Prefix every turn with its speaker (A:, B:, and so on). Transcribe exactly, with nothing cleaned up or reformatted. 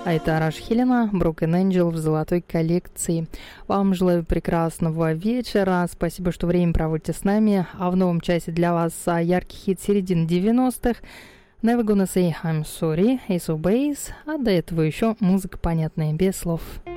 A: А это Араш Хелена, Broken Angel в золотой коллекции. Вам желаю прекрасного вечера. Спасибо, что время проводите с нами. А в новом часе для вас яркий хит середины девяностых. Never Gonna Say I'm Sorry, Ace of Base. А до этого еще музыка понятная, без слов.